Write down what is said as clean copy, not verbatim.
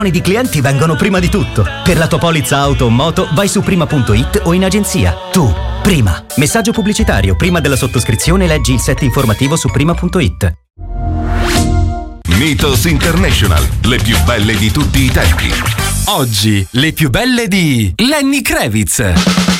di clienti vengono prima di tutto. Per la tua polizza auto o moto vai su prima.it o in agenzia. Tu, prima. Messaggio pubblicitario. Prima della sottoscrizione leggi il set informativo su prima.it. Mythos International, le più belle di tutti i tempi. Oggi le più belle di Lenny Kravitz.